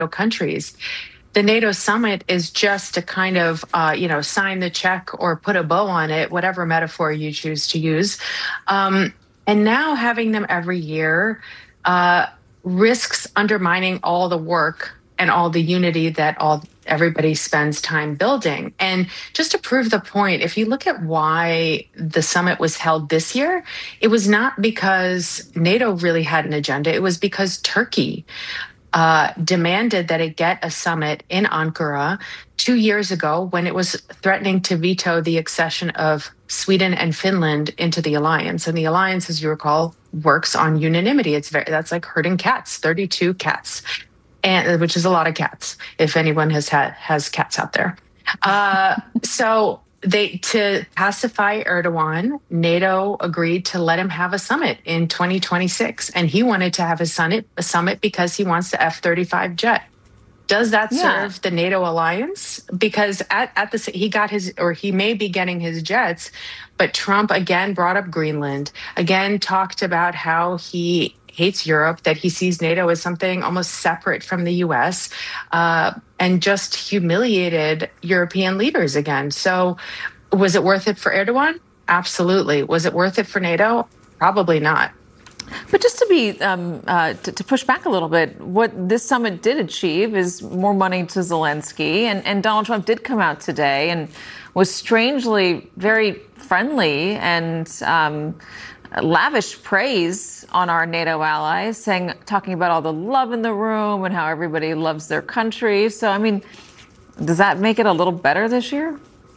countries. The NATO summit is just to kind of, sign the check or put a bow on it, whatever metaphor you choose to use. And now having them every year risks undermining all the work and all the unity that everybody spends time building. And just to prove the point, if you look at why the summit was held this year, it was not because NATO really had an agenda. It was because Turkey demanded that it get a summit in Ankara 2 years ago when it was threatening to veto the accession of Sweden and Finland into the alliance. And the alliance, as you recall, works on unanimity. That's like herding cats, 32 cats, and which is a lot of cats. If anyone has cats out there, so. To pacify Erdogan, NATO agreed to let him have a summit in 2026, and he wanted to have a summit because he wants the F-35 jet. Does that serve the NATO alliance? Because he may be getting his jets, but Trump again brought up Greenland, again talked about how he hates Europe, that he sees NATO as something almost separate from the US, and just humiliated European leaders again. So was it worth it for Erdogan? Absolutely. Was it worth it for NATO? Probably not. But just to be to push back a little bit, what this summit did achieve is more money to Zelensky, and Donald Trump did come out today and was strangely very friendly and lavish praise on our NATO allies, talking about all the love in the room and how everybody loves their country. So, I mean, does that make it a little better this year?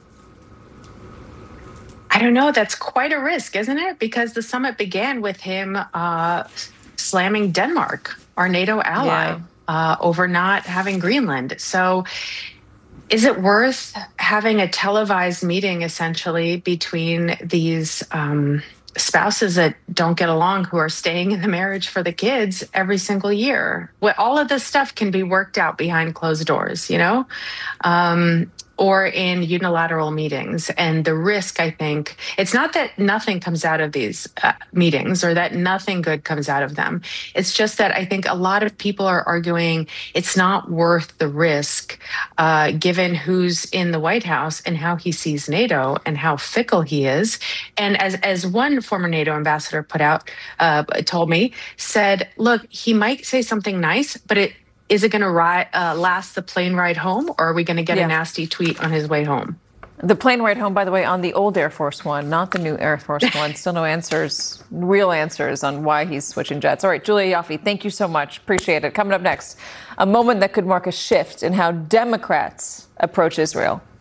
I don't know. That's quite a risk, isn't it? Because the summit began with him slamming Denmark, our NATO ally, over not having Greenland. So is it worth having a televised meeting, essentially, between these spouses that don't get along, who are staying in the marriage for the kids every single year? Well, all of this stuff can be worked out behind closed doors, or in unilateral meetings. And the risk, I think, it's not that nothing comes out of these meetings or that nothing good comes out of them. It's just that I think a lot of people are arguing it's not worth the risk, given who's in the White House and how he sees NATO and how fickle he is. And as one former NATO ambassador told me, said, look, he might say something nice, but is it going to last the plane ride home, or are we going to get a nasty tweet on his way home? The plane ride home, by the way, on the old Air Force One, not the new Air Force One. Still no real answers on why he's switching jets. All right, Julia Ioffe, thank you so much. Appreciate it. Coming up next, a moment that could mark a shift in how Democrats approach Israel.